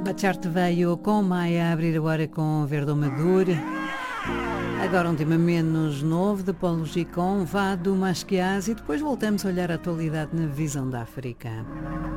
Bacharte veio com Maia a abrir agora com Verdão Maduro. Agora um tema menos novo de Paulo Gicon, Vá do Masquias, e depois voltamos a olhar a atualidade na visão da África.